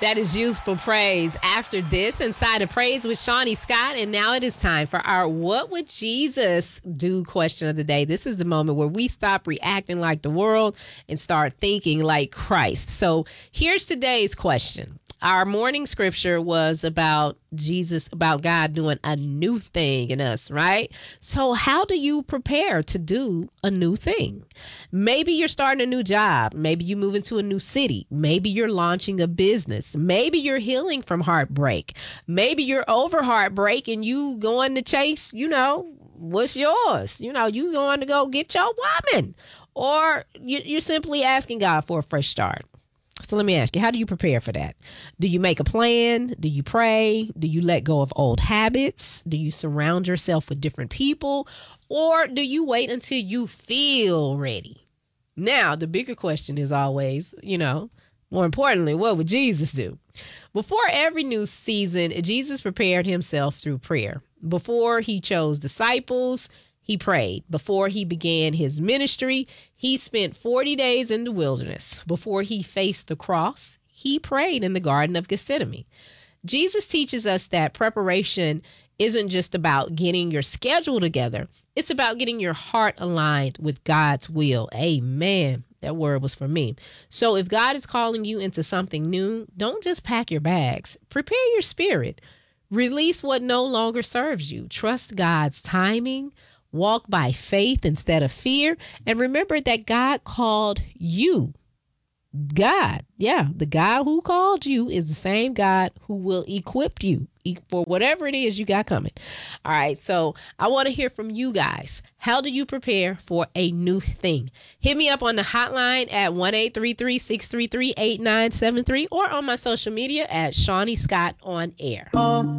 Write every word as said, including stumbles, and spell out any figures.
That is Youthful Praise. After this, Inside of Praise with Shawnee Scott. And now it is time for our What Would Jesus Do question of the day. This is the moment where we stop reacting like the world and start thinking like Christ. So here's today's question. Our morning scripture was about Jesus, about God doing a new thing in us, right? So how do you prepare to do a new thing? Maybe you're starting a new job. Maybe you move into a new city. Maybe you're launching a business. Maybe you're healing from heartbreak. Maybe you're over heartbreak and you going to chase, you know, what's yours? You know, you going to go get your woman. Or you- you're simply asking God for a fresh start. So let me ask you, how do you prepare for that? Do you make a plan? Do you pray? Do you let go of old habits? Do you surround yourself with different people? Or do you wait until you feel ready? Now, the bigger question is always, you know, more importantly, what would Jesus do? Before every new season, Jesus prepared himself through prayer. Before he chose disciples, he prayed. Before he began his ministry, he spent forty days in the wilderness. Before he faced the cross, he prayed in the Garden of Gethsemane. Jesus teaches us that preparation isn't just about getting your schedule together. It's about getting your heart aligned with God's will. Amen. That word was for me. So if God is calling you into something new, don't just pack your bags. Prepare your spirit. Release what no longer serves you. Trust God's timing. Walk by faith instead of fear. And remember that God called you. God, yeah, the God who called you is the same God who will equip you for whatever it is you got coming. All right, so I want to hear from you guys. How do you prepare for a new thing? Hit me up on the hotline at one eight three three, six three three, eight nine seven three or on my social media at Shawnee Scott on Air.